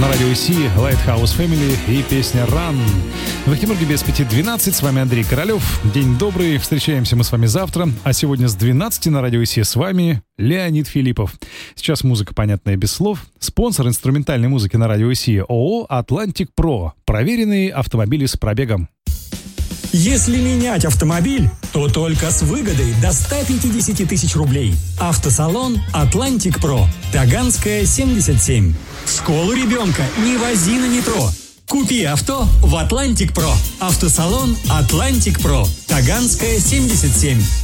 на радио ИСИ, Lighthouse Family и песня Run. В Эхтиморге без 5:12, с вами Андрей Королёв. День добрый, встречаемся мы с вами завтра, а сегодня с 12 на радио ИСИ с вами Леонид Филиппов. Сейчас музыка понятная без слов. Спонсор инструментальной музыки на радио ИСИ ООО «Атлантик Про». Проверенные автомобили с пробегом. Если менять автомобиль, то только с выгодой до 150 тысяч рублей. Автосалон «Атлантик Про». Таганская, 77. В школу ребенка не вози на метро. Купи авто в «Атлантик Про». Автосалон «Атлантик Про». Таганская, 77.